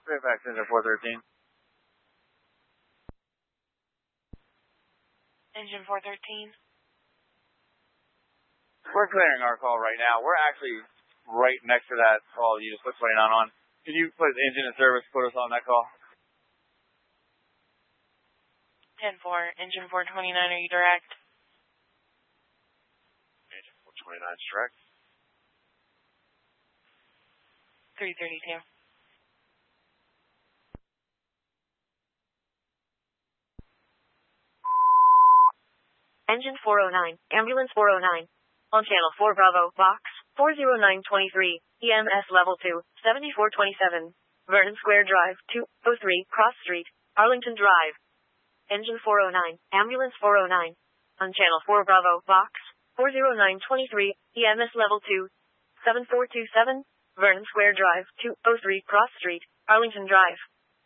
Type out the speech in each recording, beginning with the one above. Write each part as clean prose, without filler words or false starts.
Fairfax Engine 413. Engine 413. We're clearing our call right now. We're actually right next to that call you just put 29 on. Can you put engine in service, put us on that call? 10-4, engine 429, are you direct? Engine 429 is direct. 332. Engine 409, ambulance 409. On channel 4 Bravo, box 40923, EMS level 2, 7427. Vernon Square Drive, 203, Cross Street, Arlington Drive. Engine 409, ambulance 409. On channel 4 Bravo, box 40923, EMS level 2, 7427. Vernon Square Drive, 203, Cross Street, Arlington Drive.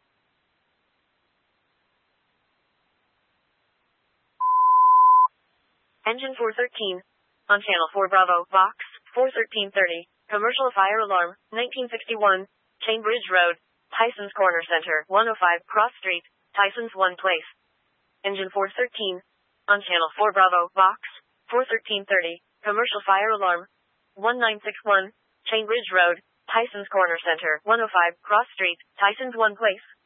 Engine 413. On channel 4 Bravo, box 41330. Commercial fire alarm, 1961. Chainbridge Road, Tyson's Corner Center, 105 Cross Street, Tyson's One Place. Engine 413. On channel 4 Bravo, box 41330. Commercial fire alarm, 1961. Chainbridge Road, Tyson's Corner Center, 105 Cross Street, Tyson's One Place.